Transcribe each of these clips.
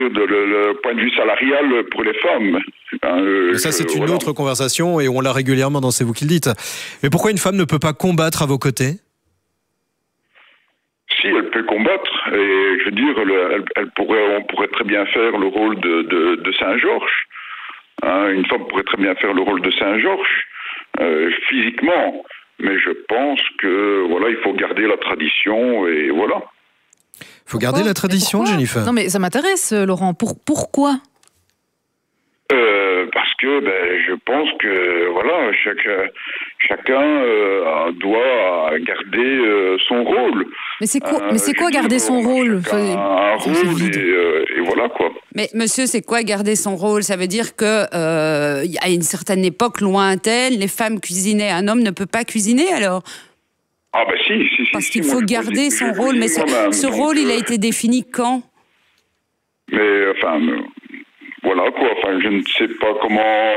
le point de vue salarial pour les femmes. Mais ça, c'est une autre conversation et on l'a régulièrement dans C'est vous qui le dites. Mais pourquoi une femme ne peut pas combattre à vos côtés ? Si, elle peut combattre. Et je veux dire, on pourrait très bien faire le rôle de Saint-Georges. Une femme pourrait très bien faire le rôle de Saint-Georges, physiquement. Mais je pense que, il faut garder la tradition et voilà. Il faut garder la tradition, Jennifer. Non, mais ça m'intéresse, Laurent. Pourquoi ? Parce que je pense que chacun doit garder son rôle. Mais c'est quoi garder son rôle ? Un rôle et voilà quoi. Mais monsieur, c'est quoi garder son rôle ? Ça veut dire que à une certaine époque lointaine, les femmes cuisinaient, un homme ne peut pas cuisiner alors ? Ah si. Parce qu'il faut garder son rôle, mais ce rôle, il a été défini quand ? Mais voilà quoi, je ne sais pas comment...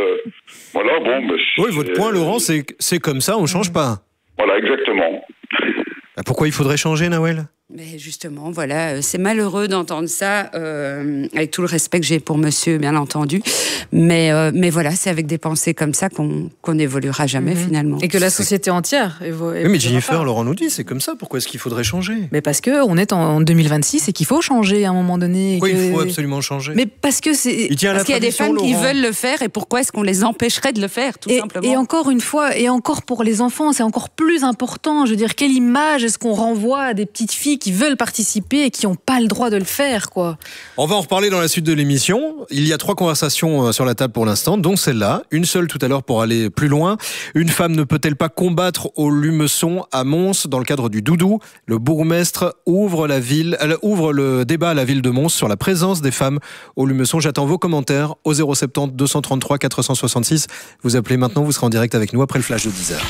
Oui, votre point, Laurent, c'est comme ça, on ne change pas. Voilà, exactement. Pourquoi il faudrait changer, Nawel ? Mais justement, voilà, c'est malheureux d'entendre ça, avec tout le respect que j'ai pour monsieur, bien entendu. Mais voilà, c'est avec des pensées comme ça qu'on n'évoluera jamais, finalement. Et que la société entière oui, mais Jennifer, Laurent nous dit, c'est comme ça, pourquoi est-ce qu'il faudrait changer ? Mais parce qu'on est en 2026 et qu'il faut changer à un moment donné. Pourquoi il faut absolument changer ? Mais parce que qu'il y a des femmes qui veulent le faire, et pourquoi est-ce qu'on les empêcherait de le faire, tout simplement ? Et encore une fois, et encore pour les enfants, c'est encore plus important. Je veux dire, quelle image est-ce qu'on renvoie à des petites filles qui veulent participer et qui n'ont pas le droit de le faire, quoi. On va en reparler dans la suite de l'émission. Il y a 3 conversations sur la table pour l'instant, dont celle-là. Une seule tout à l'heure pour aller plus loin. Une femme ne peut-elle pas combattre au Lumeçon à Mons dans le cadre du Doudou ? Le bourgmestre ouvre le débat à la ville de Mons sur la présence des femmes au Lumeçon. J'attends vos commentaires au 070 233 466. Vous appelez maintenant, vous serez en direct avec nous après le flash de 10h.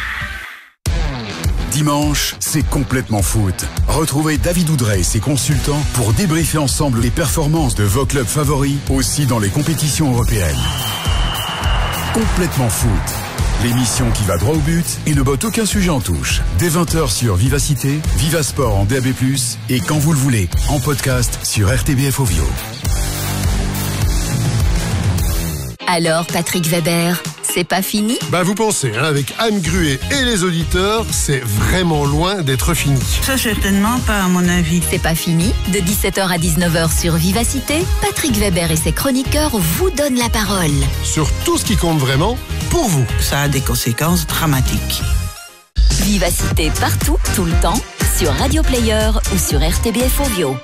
Dimanche, c'est complètement foot. Retrouvez David Oudrey et ses consultants pour débriefer ensemble les performances de vos clubs favoris, aussi dans les compétitions européennes. Complètement foot. L'émission qui va droit au but et ne botte aucun sujet en touche. Dès 20h sur Vivacité, Vivasport en DAB+, et quand vous le voulez, en podcast sur RTBF Ovio. Alors, Patrick Weber, c'est pas fini ? Vous pensez, avec Anne Gruet et les auditeurs, c'est vraiment loin d'être fini. Ça, certainement pas, à mon avis. C'est pas fini. De 17h à 19h sur Vivacité, Patrick Weber et ses chroniqueurs vous donnent la parole. Sur tout ce qui compte vraiment, pour vous. Ça a des conséquences dramatiques. Vivacité partout, tout le temps, sur Radio Player ou sur RTBF Ovio.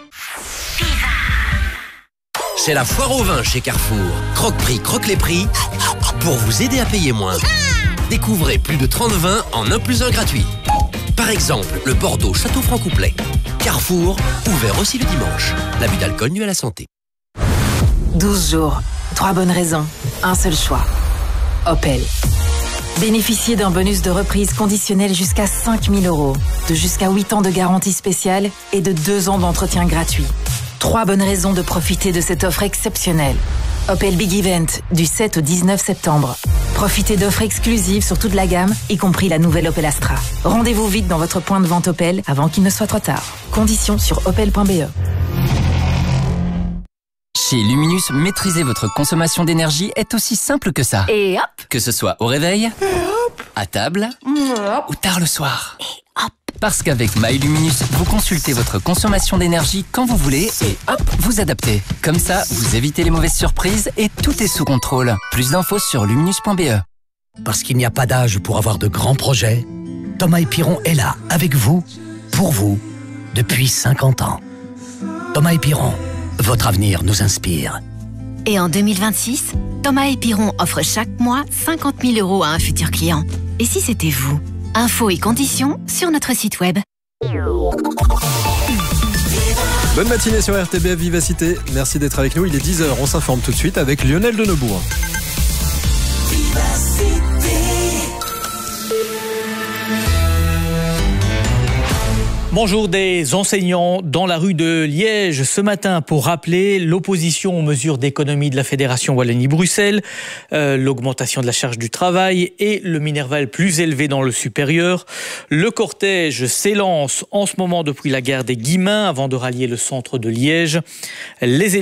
C'est la foire au vin chez Carrefour. Croque-prix, croque les prix pour vous aider à payer moins. Découvrez plus de 30 vins en 1 + 1 gratuit. Par exemple, le Bordeaux Château Franc-Couplet. Carrefour, ouvert aussi le dimanche. L'abus d'alcool nuit à la santé. 12 jours, 3 bonnes raisons, un seul choix. Opel. Bénéficiez d'un bonus de reprise conditionnel jusqu'à 5 000 €, de jusqu'à 8 ans de garantie spéciale et de 2 ans d'entretien gratuit. 3 bonnes raisons de profiter de cette offre exceptionnelle. Opel Big Event, du 7 au 19 septembre. Profitez d'offres exclusives sur toute la gamme, y compris la nouvelle Opel Astra. Rendez-vous vite dans votre point de vente Opel avant qu'il ne soit trop tard. Conditions sur opel.be. Chez Luminus, maîtriser votre consommation d'énergie est aussi simple que ça. Et hop ! Que ce soit au réveil, à table ou tard le soir. Et hop ! Parce qu'avec MyLuminus, vous consultez votre consommation d'énergie quand vous voulez et hop, vous adaptez. Comme ça, vous évitez les mauvaises surprises et tout est sous contrôle. Plus d'infos sur luminus.be. Parce qu'il n'y a pas d'âge pour avoir de grands projets, Thomas et Piron est là, avec vous, pour vous, depuis 50 ans. Thomas et Piron, votre avenir nous inspire. Et en 2026, Thomas et Piron offre chaque mois 50 000 € à un futur client. Et si c'était vous ? Infos et conditions sur notre site web. Bonne matinée sur RTBF Vivacité. Merci d'être avec nous. Il est 10h. On s'informe tout de suite avec Lionel de Neubourg. Bonjour, des enseignants dans la rue de Liège ce matin pour rappeler l'opposition aux mesures d'économie de la Fédération Wallonie-Bruxelles, l'augmentation de la charge du travail et le minerval plus élevé dans le supérieur. Le cortège s'élance en ce moment depuis la gare des Guillemins avant de rallier le centre de Liège. Les